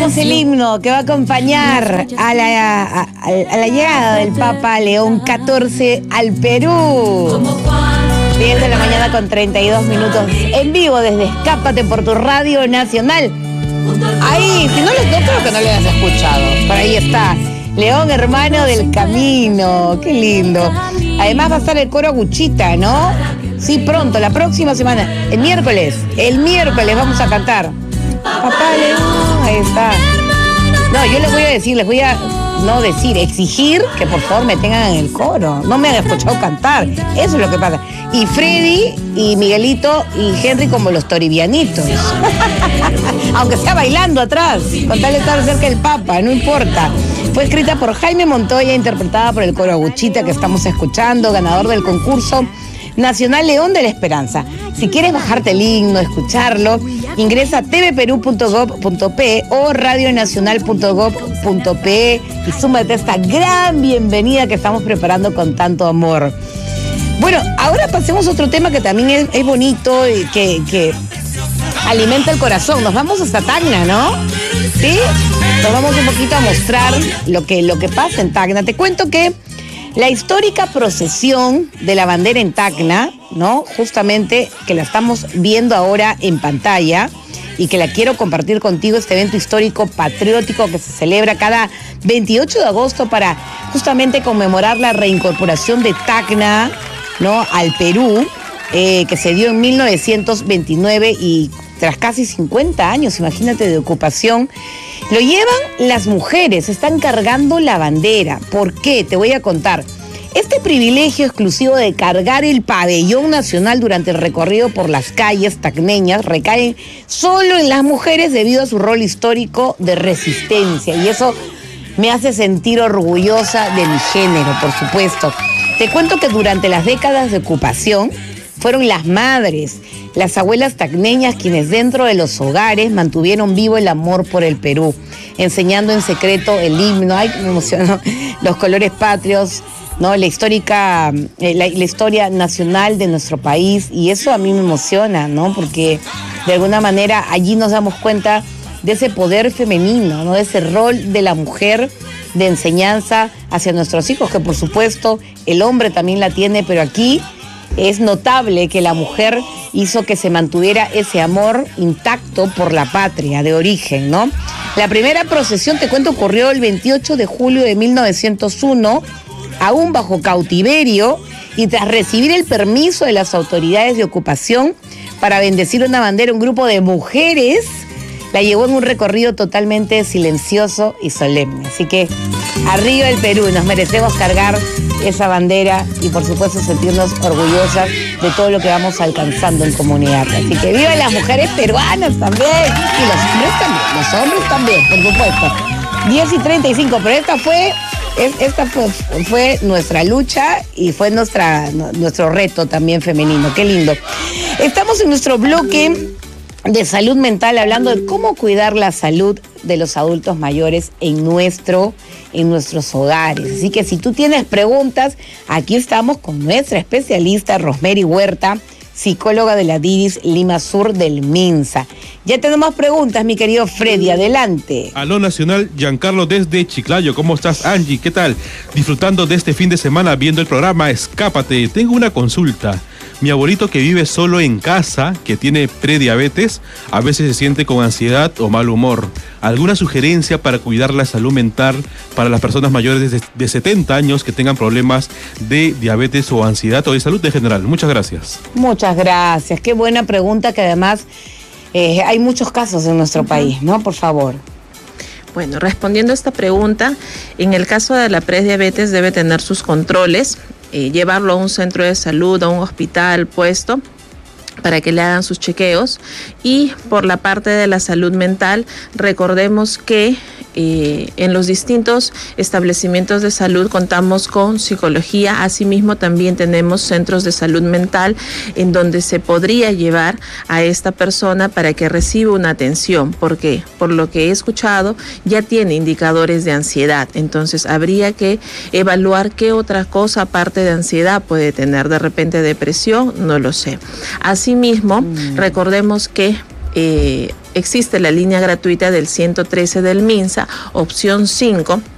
Escuchamos el himno que va a acompañar a la llegada del Papa León XIV al Perú. 10 de la mañana con 32 minutos en vivo desde Escápate por tu Radio Nacional. Ahí, si no creo que no le has escuchado. Por ahí está. León, hermano del camino. Qué lindo. Además va a estar el coro Aguchita, ¿no? Sí, pronto, la próxima semana. El miércoles vamos a cantar. Papá León, ahí está. No, yo les voy a decir, exigir que por favor me tengan en el coro. No me han escuchado cantar. Eso es lo que pasa. Y Freddy y Miguelito y Henry como los toribianitos. Aunque sea bailando atrás, con tal de estar cerca del Papa, no importa. Fue escrita por Jaime Montoya, interpretada por el coro Aguchita que estamos escuchando, ganador del concurso Nacional León de la Esperanza. Si quieres bajarte el himno, escucharlo, ingresa a tvperú.gov.pe o radionacional.gov.pe y súmate a esta gran bienvenida que estamos preparando con tanto amor. Bueno, ahora pasemos a otro tema que también es bonito y que alimenta el corazón. Nos vamos hasta Tacna, ¿no? ¿Sí? Nos vamos un poquito a mostrar lo que pasa en Tacna. Te cuento que la histórica procesión de la bandera en Tacna, ¿no? Justamente que la estamos viendo ahora en pantalla y que la quiero compartir contigo, este evento histórico patriótico que se celebra cada 28 de agosto para justamente conmemorar la reincorporación de Tacna, ¿no? Al Perú, que se dio en 1929 y tras casi 50 años, imagínate, de ocupación. Lo llevan las mujeres, están cargando la bandera. ¿Por qué? Te voy a contar. Este privilegio exclusivo de cargar el pabellón nacional durante el recorrido por las calles tacneñas recae solo en las mujeres debido a su rol histórico de resistencia. Y eso me hace sentir orgullosa de mi género, por supuesto. Te cuento que durante las décadas de ocupación fueron las madres, las abuelas tacneñas quienes dentro de los hogares mantuvieron vivo el amor por el Perú, enseñando en secreto el himno, ay, me emocionó, los colores patrios, ¿no? La historia nacional de nuestro país, y eso a mí me emociona, ¿no? Porque de alguna manera allí nos damos cuenta de ese poder femenino, ¿no? De ese rol de la mujer de enseñanza hacia nuestros hijos, que por supuesto el hombre también la tiene, pero aquí es notable que la mujer hizo que se mantuviera ese amor intacto por la patria de origen, ¿no? La primera procesión, te cuento, ocurrió el 28 de julio de 1901, aún bajo cautiverio, y tras recibir el permiso de las autoridades de ocupación para bendecir una bandera, un grupo de mujeres la llevó en un recorrido totalmente silencioso y solemne. Así que arriba el Perú, nos merecemos cargar esa bandera y por supuesto sentirnos orgullosas de todo lo que vamos alcanzando en comunidad. Así que viva las mujeres peruanas también, y los hombres también, por supuesto. 10:35, pero esta fue nuestra lucha y fue nuestro reto también femenino. Qué lindo. Estamos en nuestro bloque de salud mental, hablando de cómo cuidar la salud de los adultos mayores en nuestros hogares. Así que si tú tienes preguntas, aquí estamos con nuestra especialista Rosemary Huerta, psicóloga de la DIRIS Lima Sur del MINSA. Ya tenemos preguntas, mi querido Freddy, adelante. Aló Nacional, Giancarlo desde Chiclayo. ¿Cómo estás, Angie? ¿Qué tal? Disfrutando de este fin de semana viendo el programa Escápate. Tengo una consulta. Mi abuelito, que vive solo en casa, que tiene prediabetes, a veces se siente con ansiedad o mal humor. ¿Alguna sugerencia para cuidar la salud mental para las personas mayores de 70 años que tengan problemas de diabetes o ansiedad o de salud en general? Muchas gracias. Muchas gracias. Qué buena pregunta, que además hay muchos casos en nuestro país, ¿no? Por favor. Bueno, respondiendo a esta pregunta, en el caso de la prediabetes debe tener sus controles, llevarlo a un centro de salud, a un hospital puesto, para que le hagan sus chequeos. Y por la parte de la salud mental, recordemos que en los distintos establecimientos de salud contamos con psicología. Asimismo, también tenemos centros de salud mental en donde se podría llevar a esta persona para que reciba una atención, porque por lo que he escuchado ya tiene indicadores de ansiedad. Entonces habría que evaluar qué otra cosa aparte de ansiedad puede tener. De repente depresión, no lo sé. Asimismo, recordemos que existe la línea gratuita del 113 del MINSA, opción 5,